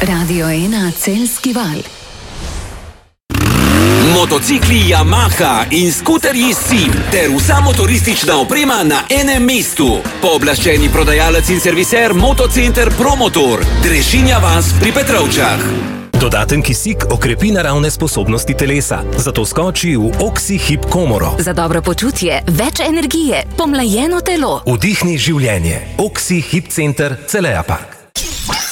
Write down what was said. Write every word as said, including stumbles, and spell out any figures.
Radio ena Celjski val. Motocikli Yamaha in skuterji Sim ter vsa motoristična oprema na enem mestu. Pooblaščeni prodajalec in serviser Motocenter Promotor, Drežinja vas pri Petrovčah. Dodaten kisik okrepi naravne sposobnosti telesa, zato skoči v Oxy-Hip komoro. Za dobro počutje, več energije, pomlajeno telo. Vdihni življenje. Oxy-Hip center Celeja Park.